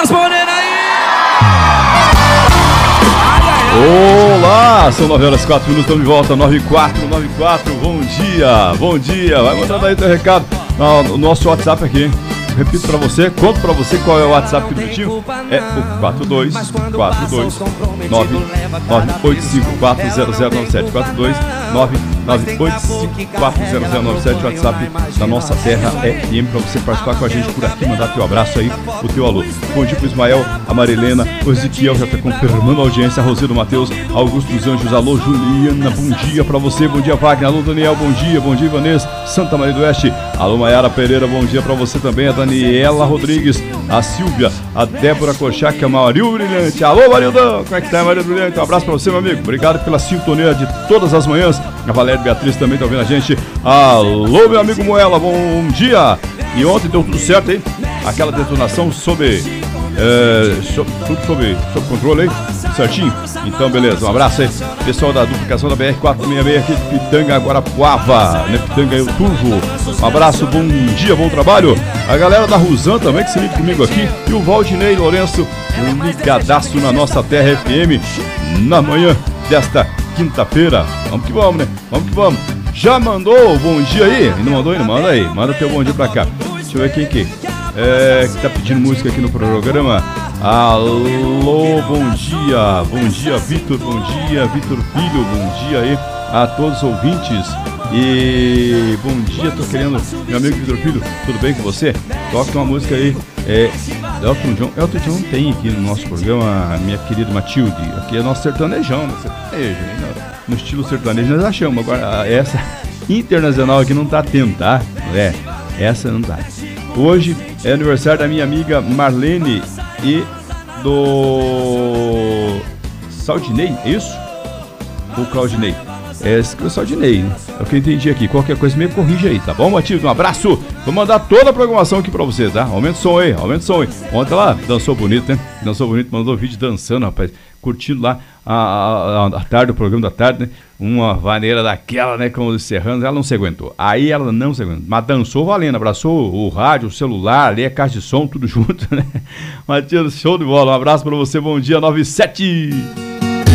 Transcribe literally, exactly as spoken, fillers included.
responder aí. Olá, são nove horas e quatro minutos, estamos de volta, nove e quatro, nove e quatro, bom dia, bom dia, vai mandando aí teu recado, o nosso WhatsApp aqui, hein? Repito pra você, conto pra você qual é o WhatsApp aqui do Vitinho, é o quatro dois quatro dois nove nove oito cinco quatro zero zero nove sete, quatro dois nove nove oito cinco quatro zero zero nove sete, WhatsApp da nossa terra F M, pra você participar com a gente por aqui, mandar teu abraço aí, o teu alô. Bom dia pro Ismael, a Marilena, o Ezequiel já tá confirmando a audiência, a Rosendo Matheus, Augusto dos Anjos, alô Juliana, bom dia pra você, bom dia Wagner, alô Daniel, bom dia, bom dia Ivanês, Santa Maria do Oeste, alô Maiara Pereira, bom dia pra você também, a Daniela Rodrigues, a Silvia, a Débora Kochak, a Mario Brilhante, alô Marildão, como é que tá Mario Brilhante, um abraço pra você meu amigo, obrigado pela sintonia de todas as manhãs, a Valéria Beatriz também tá ouvindo a gente, alô meu amigo Moela, bom dia, e ontem deu tudo certo aí, aquela detonação sobre... É, so, tudo sob, sob controle aí, certinho? Então beleza, um abraço aí, pessoal da duplicação da B R quatrocentos e sessenta e seis aqui de Pitanga, Guarapuava, né? Pitanga e o Turvo. Um abraço, bom dia, bom trabalho. A galera da Rusan também que se liga comigo aqui. E o Valdinei Lourenço, um ligadaço na nossa terra F M, na manhã desta quinta-feira. Vamos que vamos, né? Vamos que vamos. Já mandou o bom dia aí? E não mandou ainda? Manda aí, manda teu bom dia pra cá. Deixa eu ver quem que é, que tá pedindo música aqui no programa. Alô, bom dia, bom dia Vitor, bom dia Vitor Filho, bom dia aí a todos os ouvintes. E bom dia, tô querendo, meu amigo Vitor Filho, tudo bem com você? Toca uma música aí, é Elton John. Elton John tem aqui no nosso programa, minha querida Matilde, aqui é nosso sertanejão, né? Sertanejo, no estilo sertanejo nós achamos, agora essa internacional aqui não tá tendo, tá? É, essa não tá. Hoje é aniversário da minha amiga Marlene e do Saldinei, é isso? Ou Claudinei? É o Saldinei, né? É o que eu entendi aqui. Qualquer coisa me corrige aí, tá bom, Matilde? Um abraço! Vou mandar toda a programação aqui pra você, tá? Aumenta o som aí, aumenta o som aí. Ontem ela dançou bonito, né? Dançou bonito, mandou vídeo dançando, rapaz. Curtindo lá a, a, a tarde, o programa da tarde, né? Uma vaneira daquela, né? Com os serranos, ela não se aguentou. Aí ela não se aguentou. Mas dançou valendo, abraçou o rádio, o celular, ali a caixa de som, tudo junto, né? Matilde, show de bola. Um abraço pra você, bom dia, nove e sete.